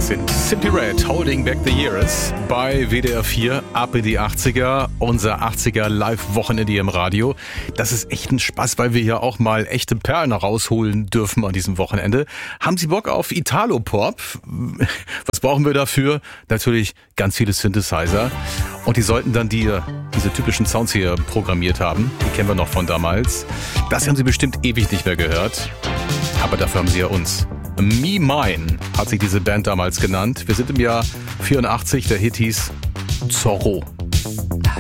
Das sind Simply Red, Holding Back the Years bei WDR 4, ab in die 80er, unser 80er Live-Wochenende im Radio. Das ist echt ein Spaß, weil wir hier auch mal echte Perlen rausholen dürfen an diesem Wochenende. Haben Sie Bock auf Italo-Pop? Was brauchen wir dafür? Natürlich ganz viele Synthesizer. Und die sollten dann diese typischen Sounds hier programmiert haben. Die kennen wir noch von damals. Das haben Sie bestimmt ewig nicht mehr gehört. Aber dafür haben Sie ja uns. Me Mine hat sich diese Band damals genannt. Wir sind im Jahr 84, der Hit hieß Zorro.